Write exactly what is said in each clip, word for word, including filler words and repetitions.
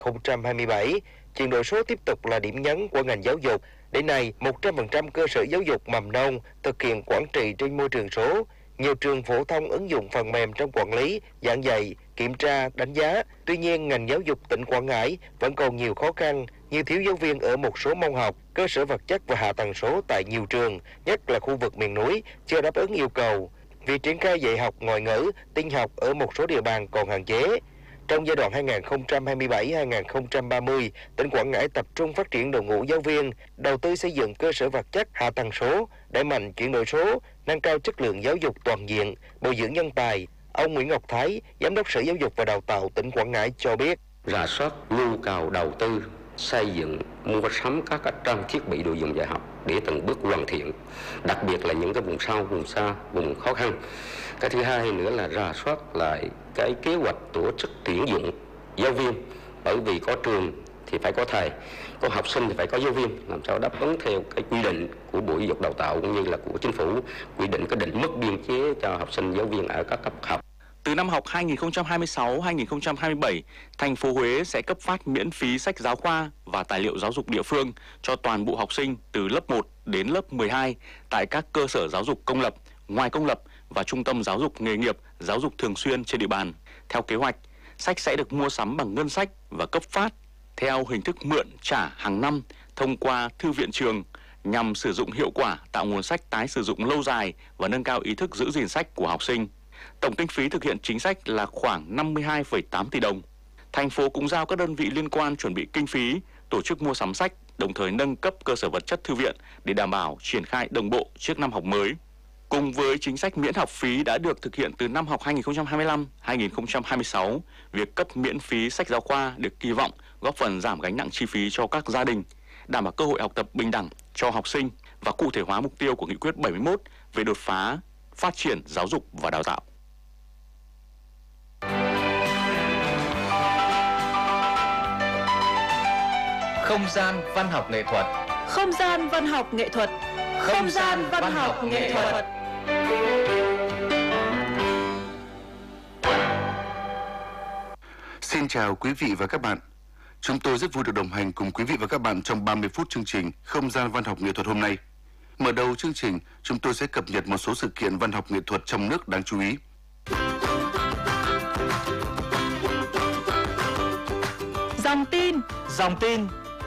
không trăm hai mươi bảy, chuyển đổi số tiếp tục là điểm nhấn của ngành giáo dục. Đến nay, một trăm phần trăm cơ sở giáo dục mầm non thực hiện quản trị trên môi trường số. Nhiều trường phổ thông ứng dụng phần mềm trong quản lý, giảng dạy, kiểm tra, đánh giá. Tuy nhiên, ngành giáo dục tỉnh Quảng Ngãi vẫn còn nhiều khó khăn như thiếu giáo viên ở một số môn học, cơ sở vật chất và hạ tầng số tại nhiều trường, nhất là khu vực miền núi, chưa đáp ứng yêu cầu. Việc triển khai dạy học ngoại ngữ, tin học ở một số địa bàn còn hạn chế. Trong giai đoạn hai nghìn không trăm hai mươi bảy đến hai nghìn không trăm ba mươi, tỉnh Quảng Ngãi tập trung phát triển đội ngũ giáo viên, đầu tư xây dựng cơ sở vật chất, hạ tầng số, đẩy mạnh chuyển đổi số, nâng cao chất lượng giáo dục toàn diện, bồi dưỡng nhân tài. Ông Nguyễn Ngọc Thái, Giám đốc Sở Giáo dục và Đào tạo tỉnh Quảng Ngãi cho biết. Rà soát nhu cầu đầu tư, xây dựng, mua sắm các trang thiết bị đồ dùng dạy học để từng bước hoàn thiện, đặc biệt là những cái vùng sâu, vùng xa, vùng khó khăn. Cái thứ hai nữa là rà soát lại cái kế hoạch tổ chức tuyển dụng giáo viên, bởi vì có trường thì phải có thầy, có học sinh thì phải có giáo viên, làm sao đáp ứng theo cái quy định của Bộ Giáo dục Đào tạo cũng như là của Chính phủ, quy định cái định mức biên chế cho học sinh giáo viên ở các cấp học. Từ năm học hai nghìn không trăm hai mươi sáu đến hai nghìn không trăm hai mươi bảy, thành phố Huế sẽ cấp phát miễn phí sách giáo khoa và tài liệu giáo dục địa phương cho toàn bộ học sinh từ lớp một đến lớp mười hai tại các cơ sở giáo dục công lập, ngoài công lập và trung tâm giáo dục nghề nghiệp, giáo dục thường xuyên trên địa bàn. Theo kế hoạch, sách sẽ được mua sắm bằng ngân sách và cấp phát theo hình thức mượn trả hàng năm thông qua thư viện trường nhằm sử dụng hiệu quả, tạo nguồn sách tái sử dụng lâu dài và nâng cao ý thức giữ gìn sách của học sinh. Tổng kinh phí thực hiện chính sách là khoảng năm mươi hai phẩy tám tỷ đồng. Thành phố cũng giao các đơn vị liên quan chuẩn bị kinh phí, tổ chức mua sắm sách, đồng thời nâng cấp cơ sở vật chất thư viện để đảm bảo triển khai đồng bộ trước năm học mới. Cùng với chính sách miễn học phí đã được thực hiện từ năm học hai nghìn không trăm hai mươi lăm đến hai nghìn không trăm hai mươi sáu, việc cấp miễn phí sách giáo khoa được kỳ vọng góp phần giảm gánh nặng chi phí cho các gia đình, đảm bảo cơ hội học tập bình đẳng cho học sinh và cụ thể hóa mục tiêu của Nghị quyết bảy mươi mốt về đột phá, phát triển giáo dục và đào tạo. Không gian văn học nghệ thuật. Không gian văn học nghệ thuật. Không, Không gian văn, văn học nghệ thuật. thuật. Xin chào quý vị và các bạn. Chúng tôi rất vui được đồng hành cùng quý vị và các bạn trong ba mươi phút chương trình Không gian văn học nghệ thuật hôm nay. Mở đầu chương trình, chúng tôi sẽ cập nhật một số sự kiện văn học nghệ thuật trong nước đáng chú ý. Dòng tin. Dòng tin.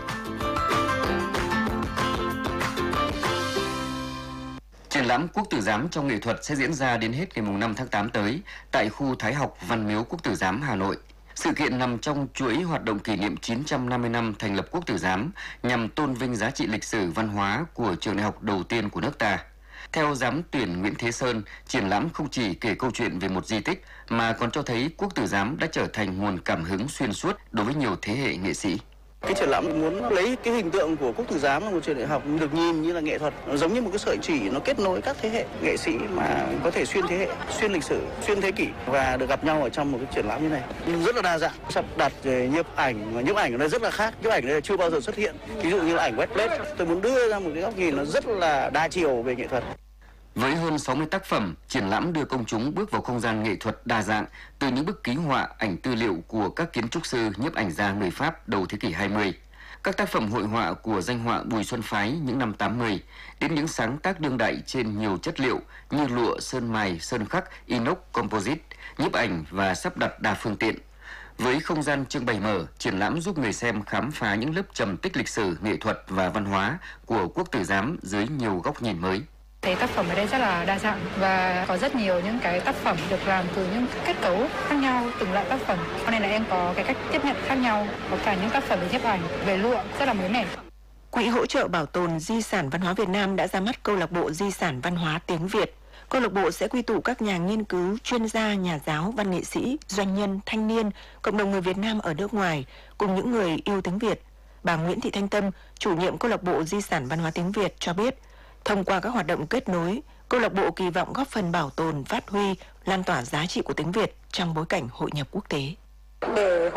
Triển lãm Quốc Tử Giám trong nghệ thuật sẽ diễn ra đến hết ngày năm tháng tám tới tại khu Thái học Văn Miếu Quốc Tử Giám, Hà Nội. Sự kiện nằm trong chuỗi hoạt động kỷ niệm chín trăm năm mươi năm thành lập Quốc Tử Giám nhằm tôn vinh giá trị lịch sử văn hóa của trường đại học đầu tiên của nước ta. Theo giám tuyển Nguyễn Thế Sơn, triển lãm không chỉ kể câu chuyện về một di tích mà còn cho thấy Quốc Tử Giám đã trở thành nguồn cảm hứng xuyên suốt đối với nhiều thế hệ nghệ sĩ. Cái triển lãm muốn lấy cái hình tượng của Quốc Tử Giám là một trường đại học được nhìn như là nghệ thuật, nó giống như một cái sợi chỉ, nó kết nối các thế hệ nghệ sĩ mà có thể xuyên thế hệ, xuyên lịch sử, xuyên thế kỷ và được gặp nhau ở trong một cái triển lãm như này. Nhưng rất là đa dạng, sắp đặt nhiếp ảnh, mà nhiếp ảnh ở đây rất là khác, nhiếp ảnh đây chưa bao giờ xuất hiện. Ví dụ như là ảnh Westblade, tôi muốn đưa ra một cái góc nhìn nó rất là đa chiều về nghệ thuật. Với hơn sáu mươi tác phẩm, triển lãm đưa công chúng bước vào không gian nghệ thuật đa dạng, từ những bức ký họa, ảnh tư liệu của các kiến trúc sư, nhiếp ảnh gia người Pháp đầu thế kỷ hai mươi, các tác phẩm hội họa của danh họa Bùi Xuân Phái những năm tám mươi, đến những sáng tác đương đại trên nhiều chất liệu như lụa, sơn mài, sơn khắc, inox, composite, nhiếp ảnh và sắp đặt đa phương tiện. Với không gian trưng bày mở, triển lãm giúp người xem khám phá những lớp trầm tích lịch sử, nghệ thuật và văn hóa của Quốc Tử Giám dưới nhiều góc nhìn mới. Thấy tác phẩm ở đây rất là đa dạng và có rất nhiều những cái tác phẩm được làm từ những kết cấu khác nhau, từng loại tác phẩm. Cho nên là em có cái cách tiếp nhận khác nhau, có cả những tác phẩm về nhiếp ảnh, về lụa rất là mới mẻ. Quỹ hỗ trợ bảo tồn di sản văn hóa Việt Nam đã ra mắt câu lạc bộ di sản văn hóa tiếng Việt. Câu lạc bộ sẽ quy tụ các nhà nghiên cứu, chuyên gia, nhà giáo, văn nghệ sĩ, doanh nhân, thanh niên, cộng đồng người Việt Nam ở nước ngoài cùng những người yêu tiếng Việt. Bà Nguyễn Thị Thanh Tâm, chủ nhiệm câu lạc bộ di sản văn hóa tiếng Việt cho biết, thông qua các hoạt động kết nối, câu lạc bộ kỳ vọng góp phần bảo tồn, phát huy, lan tỏa giá trị của tiếng Việt trong bối cảnh hội nhập quốc tế. Để hỗ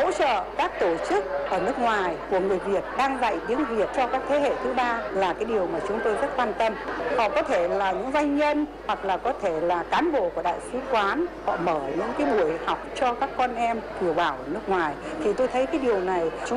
hỗ trợ các tổ chức ở nước ngoài của người Việt đang dạy tiếng Việt cho các thế hệ thứ ba là cái điều mà chúng tôi rất quan tâm. Họ có thể là những doanh nhân hoặc là có thể là cán bộ của đại sứ quán, họ mở những cái buổi học cho các con em kiều bào ở nước ngoài, thì tôi thấy cái điều này chúng